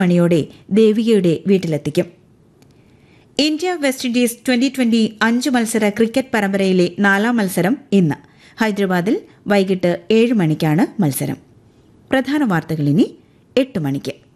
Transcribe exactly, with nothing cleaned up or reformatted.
മണിയോടെ ദേവികയുടെ വീട്ടിലെത്തിക്കും. India west Indies twenty twenty അഞ്ച് മത്സര ക്രിക്കറ്റ് പരമ്പരയിലെ നാലാം മത്സരം ഇന്ന് ഹൈദരാബാദിൽ വൈകിട്ട് ഏഴ് മണിക്കാണ് മത്സരം. പ്രധാന വാർത്തകൾ ഇനി എട്ട് മണിക്ക്.